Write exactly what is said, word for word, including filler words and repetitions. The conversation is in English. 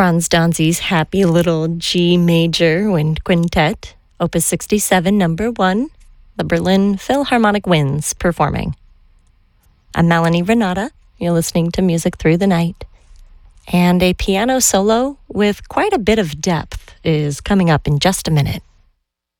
Franz Danzi's Happy Little G Major Wind Quintet, Opus sixty-seven, number one, the Berlin Philharmonic Winds performing. I'm Melanie Renata. You're listening to Music Through the Night. And a piano solo with quite a bit of depth is coming up in just a minute.